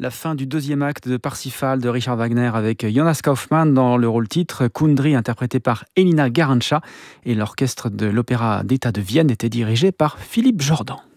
La fin du deuxième acte de Parsifal de Richard Wagner avec Jonas Kaufmann dans le rôle titre, Kundry interprété par Elina Garanca et l'orchestre de l'Opéra d'État de Vienne était dirigé par Philippe Jordan.